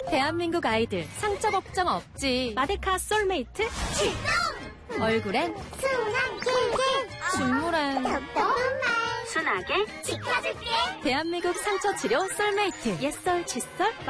대한민국 아이들 상처 걱정 없지. 마데카 솔메이트 출동! 얼굴엔 순한 길게 중물엔 순하게 지켜줄게. 대한민국 상처 치료 솔메이트 옛설 칫솔